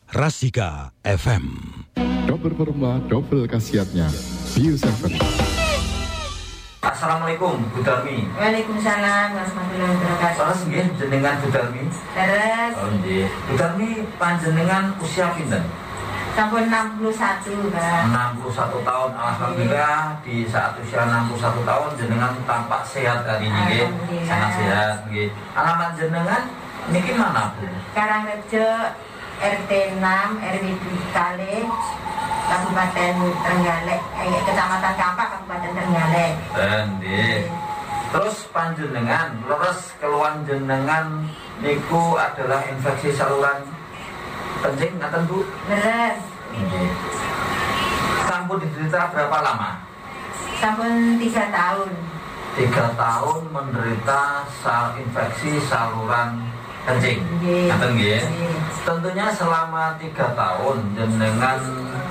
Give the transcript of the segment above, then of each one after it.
Rasika FM. Double perma, double khasiatnya. Bio 7. Assalamualaikum Bu Darmi. Waalaikumsalam warahmatullahi wabarakatuh. Terus nggih jenengan Bu Darmi. Terus Oh nggih. Bu Darmi panjenengan usia pinten? sampun 61, Pak. 61 tahun. Alhamdulillah di saat usia 61 tahun jenengan tampak sehat hari ini nggih. Alhamdulillah. Sangat sehat nggih. Alamat jenengan niki mana Bu? Karangrejo RT 6 RW Kale Kabupaten Trenggalek, Kecamatan Kampak, Kabupaten Trenggalek. Nggih. Terus panjenengan leres keluhan jenengan niku adalah infeksi saluran kencing ngaten Bu? Beres. Nggih. Sampun diderita berapa lama? Sampun 3 tahun. 3 tahun menderita infeksi saluran kencing. Nggih. Ngaten nggih. Nggih. Tentunya selama 3 tahun jenengan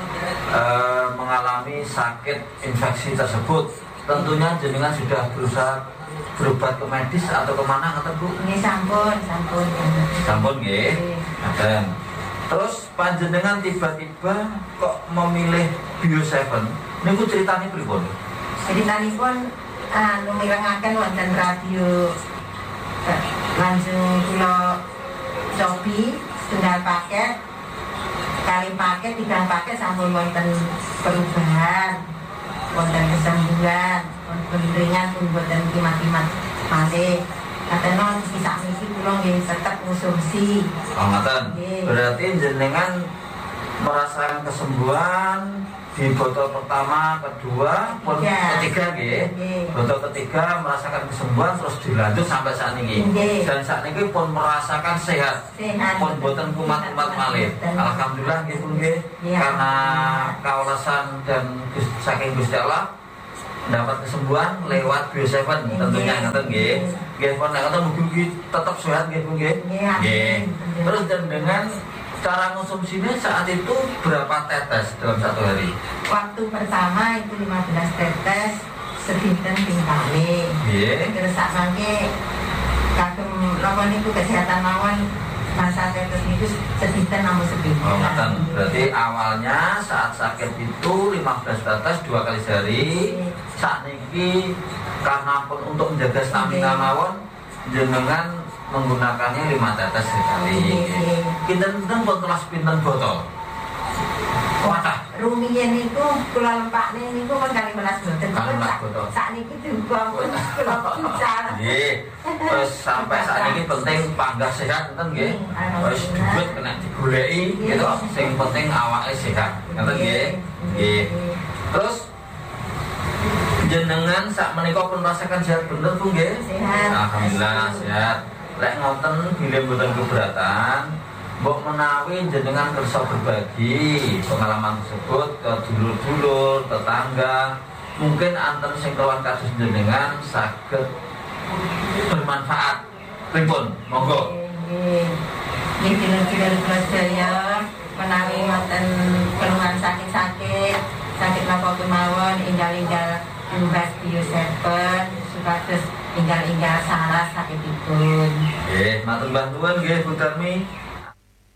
mengalami sakit infeksi tersebut. Tentunya jenengan sudah berusaha berobat ke medis atau kemana ngaten Bu? Ini sampun. Sampun nggih. Nggih. Ngaten. Terus panjenengan tiba-tiba kok memilih Bio 7? Niku ceritanya pripun? Ceritanipun mirengaken wonten radio langsung kula cobi setunggal paket, kali paket, 3 paket sampun wonten perubahan, wonten kesembuhan, wonten ringan pun wonten kimat-kimat malih. Katanya bisa misi kula nggih tetep konsumsi. Oh ngaten. Nggih. Berarti jenengan merasakan kesembuhan di botol pertama, kedua, pun Iya. ketiga nggih. Nggih. Botol ketiga merasakan kesembuhan terus dilanjut sampai saat ini. Nggih. Dan saat ini pun merasakan sehat. Sehat. Pun boten kumat-kumat malih. Boten. Alhamdulillah nggih pun nggih. Iya. Karena kaulasan dan saking Gusti Allah dapat kesembuhan lewat Bio 7 tentunya ngaten nggih. Nggih pun nek ngoten mugi tetap sehat nggih pun nggih. Iya. Nggih. Terus dan dengan cara konsumsinya saat itu berapa tetes dalam satu hari? Waktu pertama itu 15 tetes sedinten ping kali. Nggih. Terus sak mangke kagem napa niku kesehatan mawon masa tetes niku sedinten namung sepinten. Oh, ngaten. Berarti awalnya saat sakit itu 15 tetes 2 kali sehari. Saat niki karena pun untuk menjaga stamina mawon jenengan menggunakannya 5 tetes sekali. Pinten-pinten pun kelas pinten botol. Wadah. Rumiyin niku kula lempakne niku pun 15 boten. 15 botol. Sak niki juga pun kula pical. Nggih. Terus sampai saat ini penting panggah sehat enten nggih. Wis duit kena digoleki gitu. Sing penting awake sehat. Ngoten nggih. Nggih. Terus jenengan sak menika pun rasakan sehat bener Bu nggih? Sehat. Alhamdulillah sehat. Lek ngoten bilih mboten keberatan, mbok menawi jenengan kersa berbagi pengalaman tersebut ke dulur-dulur, tetangga, mungkin anten sing kawan kasus jenengan saged bermanfaat. Pripun? Monggo. Nggih dulur-dulur kula sedaya menawi wonten keluhan sakit napa kemawon enggal-enggal tumbas Bio 7 supados enggal-enggal salah sakitipun. Nggih, matur bantuan nggih Bu Darmi.